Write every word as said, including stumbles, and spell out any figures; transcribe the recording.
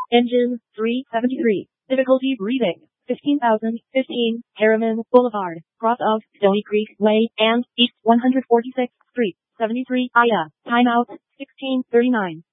Engine three seventy-three. Difficulty breathing. fifteen thousand fifteen. Harriman Boulevard, cross of Stony Creek Way, and East one hundred forty-sixth Street, seventy-three I A. Timeout sixteen thirty-nine.